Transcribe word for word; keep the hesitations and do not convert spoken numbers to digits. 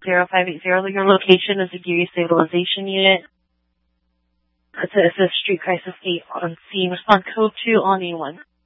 zero five eight zero. Your location is a Geary Stabilization Unit. It's a, it's a street crisis eight on scene. Respond code two on A one.